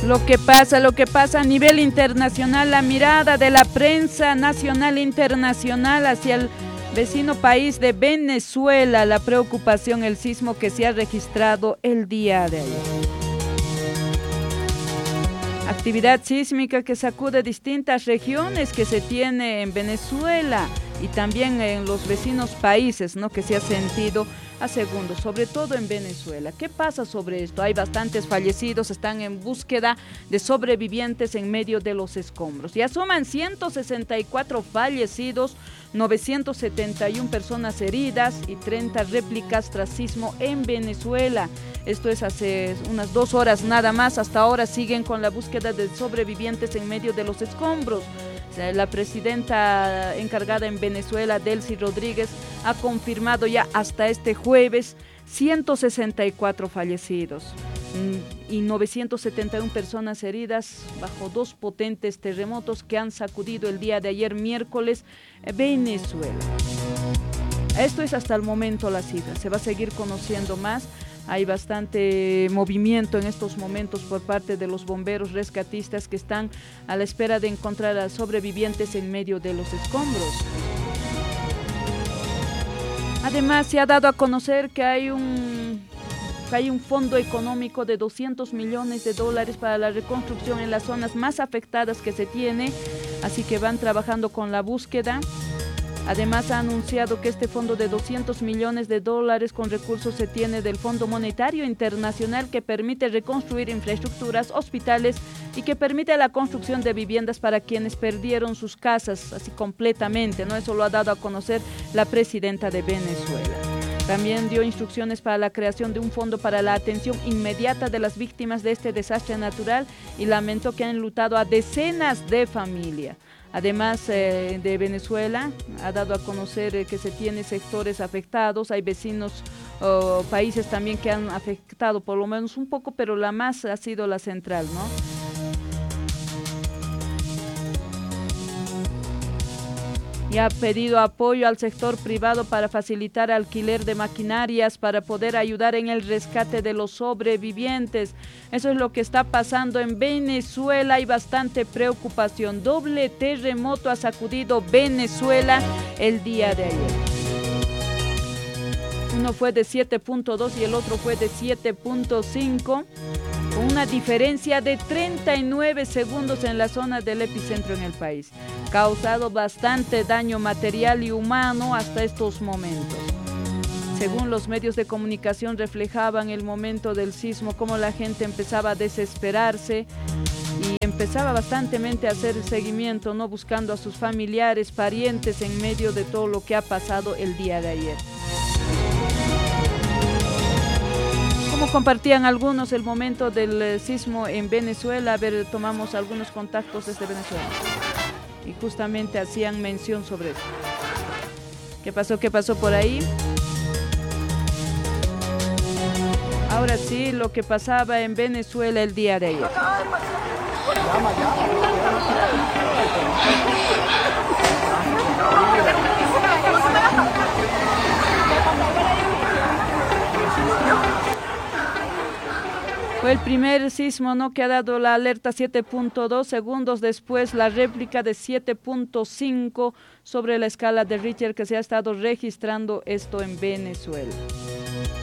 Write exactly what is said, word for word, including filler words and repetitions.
Lo que pasa, lo que pasa a nivel internacional, la mirada de la prensa nacional e internacional hacia el vecino país de Venezuela, la preocupación, el sismo que se ha registrado el día de ayer. Actividad sísmica que sacude distintas regiones que se tiene en Venezuela y también en los vecinos países, ¿no?, que se ha sentido a segundos, sobre todo en Venezuela. ¿Qué pasa sobre esto? Hay bastantes fallecidos, están en búsqueda de sobrevivientes en medio de los escombros. Ya suman ciento sesenta y cuatro fallecidos, novecientas setenta y una personas heridas y treinta réplicas tras sismo en Venezuela. Esto es hace unas dos horas nada más. Hasta ahora siguen con la búsqueda de sobrevivientes en medio de los escombros. La presidenta encargada en Venezuela, Delcy Rodríguez, ha confirmado ya hasta este jueves ciento sesenta y cuatro fallecidos y novecientas setenta y una personas heridas bajo dos potentes terremotos que han sacudido el día de ayer miércoles Venezuela. Esto es hasta el momento la cifra, se va a seguir conociendo más. Hay bastante movimiento en estos momentos por parte de los bomberos rescatistas que están a la espera de encontrar a sobrevivientes en medio de los escombros. Además, se ha dado a conocer que hay un, que hay un fondo económico de doscientos millones de dólares para la reconstrucción en las zonas más afectadas que se tiene, así que van trabajando con la búsqueda. Además, ha anunciado que este fondo de doscientos millones de dólares con recursos se tiene del Fondo Monetario Internacional, que permite reconstruir infraestructuras, hospitales y que permite la construcción de viviendas para quienes perdieron sus casas así completamente, ¿no? Eso lo ha dado a conocer la presidenta de Venezuela. También dio instrucciones para la creación de un fondo para la atención inmediata de las víctimas de este desastre natural y lamentó que han enlutado a decenas de familias. Además eh, de Venezuela, ha dado a conocer eh, que se tiene sectores afectados, hay vecinos oh, países también que han afectado por lo menos un poco, pero la más ha sido la central, ¿no? Y ha pedido apoyo al sector privado para facilitar alquiler de maquinarias para poder ayudar en el rescate de los sobrevivientes. Eso es lo que está pasando en Venezuela. Hay bastante preocupación. Doble terremoto ha sacudido Venezuela el día de ayer. Uno fue de siete punto dos y el otro fue de siete punto cinco. Con una diferencia de treinta y nueve segundos en la zona del epicentro en el país. Causado bastante daño material y humano hasta estos momentos. Según los medios de comunicación, reflejaban el momento del sismo, cómo la gente empezaba a desesperarse y empezaba bastantemente a hacer el seguimiento, ¿no?, buscando a sus familiares, parientes en medio de todo lo que ha pasado el día de ayer. Como compartían algunos el momento del sismo en Venezuela, a ver, tomamos algunos contactos desde Venezuela y justamente hacían mención sobre eso. ¿Qué pasó? ¿Qué pasó por ahí? Ahora sí, lo que pasaba en Venezuela el día de ayer. Fue el primer sismo, ¿no?, que ha dado la alerta siete punto dos, segundos después la réplica de siete punto cinco sobre la escala de Richter que se ha estado registrando esto en Venezuela.